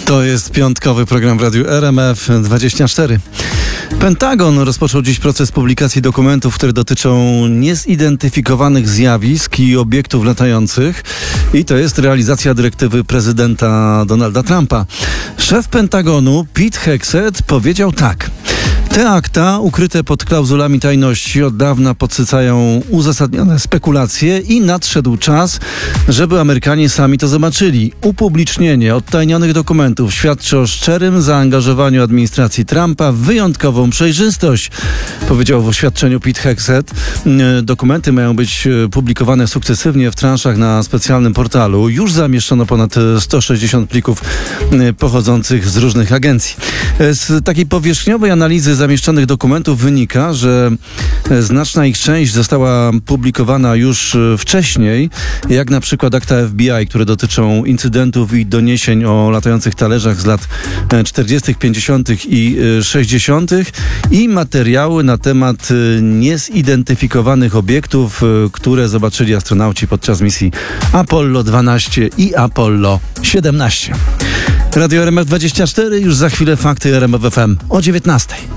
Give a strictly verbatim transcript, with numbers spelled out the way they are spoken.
To jest piątkowy program w Radiu R M F dwadzieścia cztery. Pentagon rozpoczął dziś proces publikacji dokumentów, które dotyczą niezidentyfikowanych zjawisk i obiektów latających. I to jest realizacja dyrektywy prezydenta Donalda Trumpa. Szef Pentagonu Pete Hegseth powiedział tak. Te akta, ukryte pod klauzulami tajności, od dawna podsycają uzasadnione spekulacje i nadszedł czas, żeby Amerykanie sami to zobaczyli. Upublicznienie odtajnionych dokumentów świadczy o szczerym zaangażowaniu administracji Trumpa w wyjątkową przejrzystość, powiedział w oświadczeniu Pete Hegseth. Dokumenty mają być publikowane sukcesywnie w transzach na specjalnym portalu. Już zamieszczono ponad sto sześćdziesiąt plików pochodzących z różnych agencji. Z takiej powierzchniowej analizy zamieszczonych dokumentów wynika, że znaczna ich część została publikowana już wcześniej, jak na przykład akta F B I, które dotyczą incydentów i doniesień o latających talerzach z lat czterdziestych, pięćdziesiątych i sześćdziesiątych i materiały na temat niezidentyfikowanych obiektów, które zobaczyli astronauci podczas misji Apollo dwanaście i Apollo siedemnaście. Radio R M F dwadzieścia cztery, już za chwilę fakty R M F F M o dziewiętnastej.